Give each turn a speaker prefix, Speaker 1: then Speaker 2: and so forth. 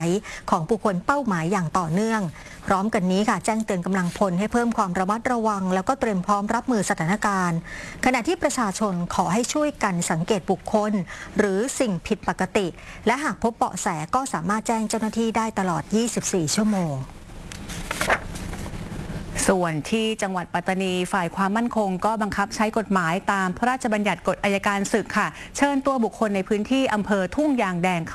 Speaker 1: ของบุคคลเป้าหมายอย่างต่อเนื่องพร้อมกันนี้ค่ะแจ้งเตือนกำลังพลให้เพิ่มความระมัดระวังแล้วก็เตรียมพร้อมรับมือสถานการณ์ขณะที่ประชาชนขอให้ช่วยกันสังเกตบุคคลหรือสิ่งผิดปกติและหากพบเบาะแสก็สามารถแจ้งเจ้าหน้าที่ได้ตลอด 24 ชั่วโมง
Speaker 2: ส่วนที่จังหวัดปัตตานีฝ่ายความมั่นคงก็บังคับใช้กฎหมายตามพระราชบัญญัติกฎอัยการศึกค่ะเชิญตัวบุคคลในพื้นที่อำเภอทุ่งยางแดง